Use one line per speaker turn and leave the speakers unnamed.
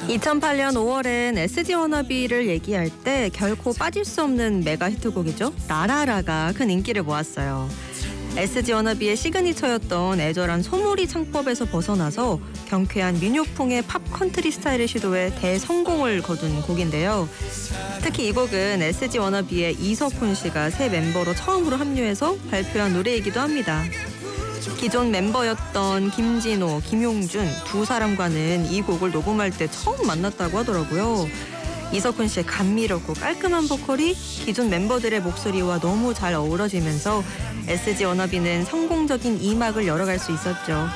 2008년 5월엔 SG 워너비를 얘기할 때 결코 빠질 수 없는 메가 히트곡이죠. 라라라가 큰 인기를 모았어요. SG 워너비의 시그니처였던 애절한 소몰이 창법에서 벗어나서 경쾌한 민요풍의 팝 컨트리 스타일을 시도해 대성공을 거둔 곡인데요. 특히 이 곡은 SG 워너비의 이석훈 씨가 새 멤버로 처음으로 합류해서 발표한 노래이기도 합니다. 기존 멤버였던 김진호, 김용준 두 사람과는 이 곡을 녹음할 때 처음 만났다고 하더라고요. 이석훈 씨의 감미롭고 깔끔한 보컬이 기존 멤버들의 목소리와 너무 잘 어우러지면서 SG 워너비는 성공적인 2막을 열어갈 수 있었죠.